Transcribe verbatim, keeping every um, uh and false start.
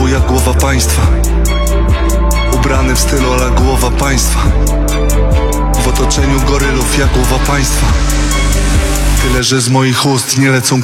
jak głowa państwa. Ubrany w stylu, ale głowa państwa. W otoczeniu gorylów jak głowa państwa. Tyle, że z moich ust nie lecą